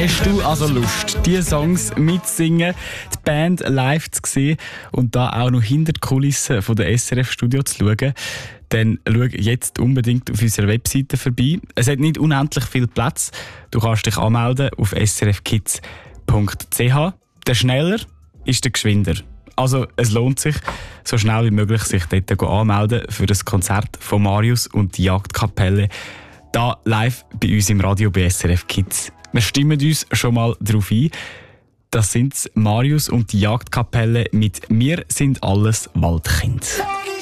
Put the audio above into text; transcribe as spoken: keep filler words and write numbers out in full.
Hast du also Lust, diese Songs mitzusingen, die Band live zu sehen und da auch noch hinter die Kulissen von der S R F-Studio zu schauen? Dann schau jetzt unbedingt auf unserer Webseite vorbei. Es hat nicht unendlich viel Platz. Du kannst dich anmelden auf s r f kids punkt c h. Der schneller ist der geschwinder. Also es lohnt sich, so schnell wie möglich sich dort anmelden für das Konzert von Marius und die Jagdkapelle. Da live bei uns im Radio bei S R F Kids. Wir stimmen uns schon mal darauf ein. Das sind Marius und die Jagdkapelle mit «Wir sind alles Waldkind».